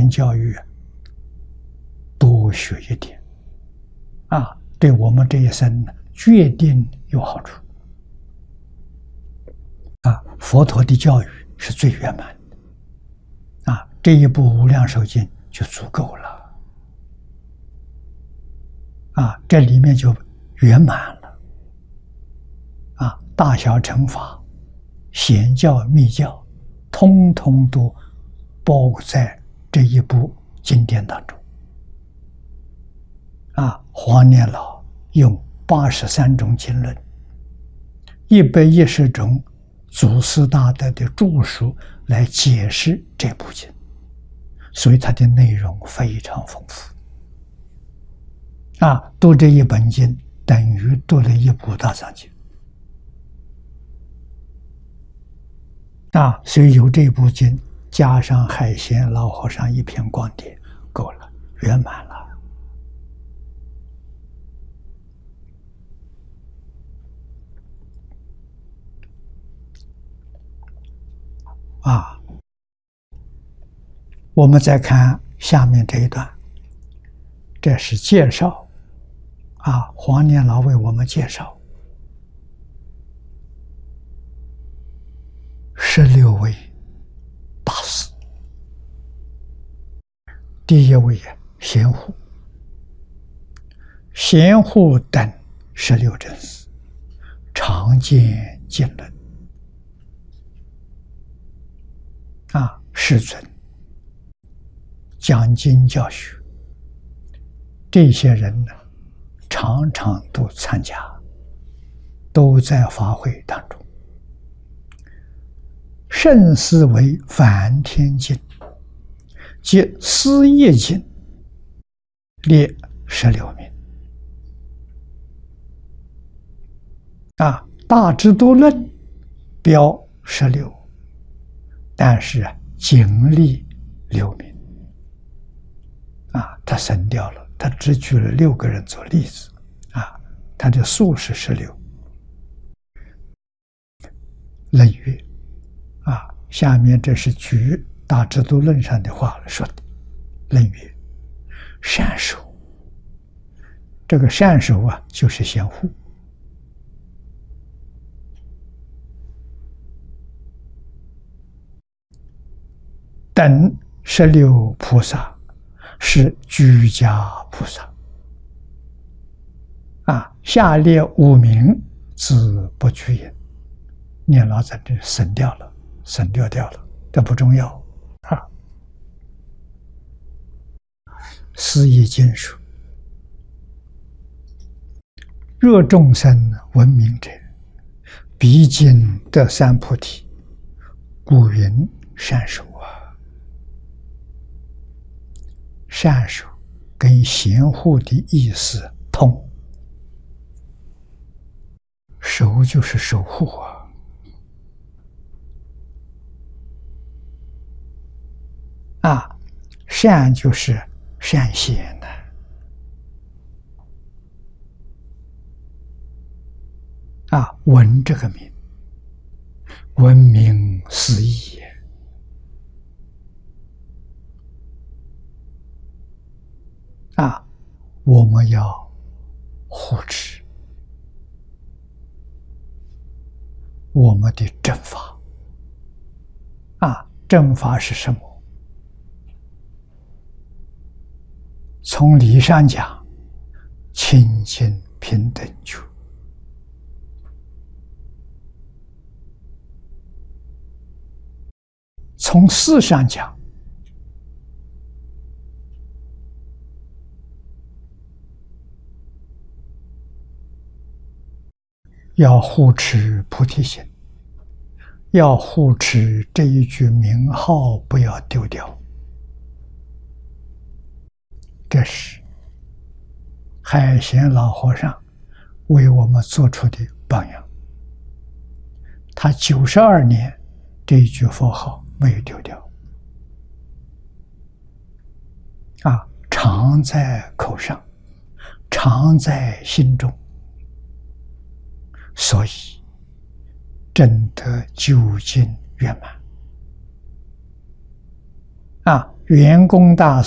念教育多学一点对我们这一生决定有好处佛陀的教育是最圆满的这一部《无量寿经》就足够了这里面就圆满了大小乘法、显教、密教，通通都包在这一部经典当中黄念老用83种经论、110种祖师大德的著述来解释这部经，所以它的内容非常丰富读这一本经等于读了一部大藏经所以有这部经加上海贤老和尚一篇光碟够了，圆满了我们再看下面这一段，这是介绍黄念老为我们介绍16位大师。第一位贤护，贤护等16真师，常见经论世尊讲经教学，这些人呢常常都参加，都在法会当中。圣师为梵天经及思业经列16名大智度论标16，但是经历6名他省掉了，他只举了6个人做例子他的数是16。论曰下面这是举大智度论上的话说的。论曰：善手，这个善手就是贤护。等16菩萨是居家菩萨下列5名自不具言。念老在这省掉了，这不重要思业经书，若众生闻名者，必经得三菩提，故云善手善手跟贤护的意思通，守就是守护善就是善贤闻这个名，闻名思义我们要护持我们的正法正法是什么？从理上讲，清净平等觉。从事上讲，要护持菩提心，要护持这一句名号不要丢掉。这是海贤老和尚为我们做出的榜样。他92年这一句佛号没有丢掉常在口上，常在心中，所以真得究竟圆满圆工大